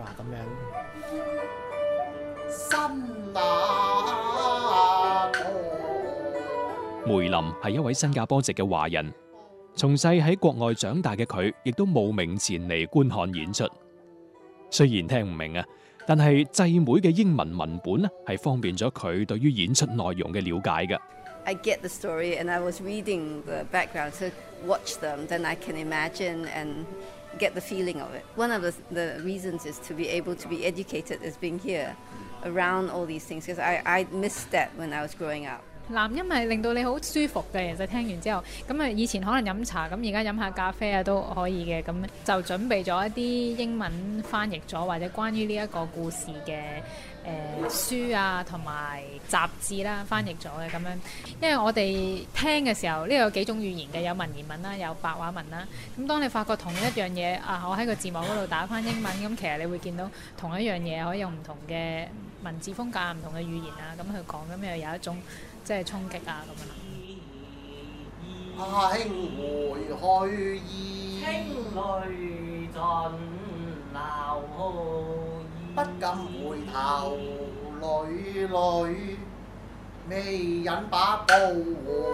opera 咁樣。 梅林係一位新加坡籍嘅華人，從細喺國外長大嘅佢，亦都慕名前嚟觀看演出。雖然聽唔明啊，但係濟妹嘅英文文本咧係方便咗佢對於演出內容嘅了解嘅。 I get the story and I was reading the background, so watch them, then I can imagine and get the feeling of it. One of the reasons is to be able to be educated as being here around all these things, because I missed that when I was growing up. 男音係令到你好舒服嘅，其實聽完之後，咁啊以前可能飲茶，咁而家飲下咖啡啊都可以嘅，咁就準備咗一啲英文翻譯咗或者關於呢一個故事嘅書啊同埋雜誌啦翻譯咗嘅咁樣，因為我哋聽嘅時候呢度有幾種語言嘅，有文言文啦，有白話文啦。咁當你發覺同一樣嘢啊，我喺個字幕嗰度打翻英文，咁其實你會見到同一樣嘢可以用唔同嘅文字風格、唔同嘅語言啊咁去講，咁又有一種即係衝擊啊咁樣啦。 阿兄回去意， 輕淚盡流不禁回頭淚淚，未忍把刀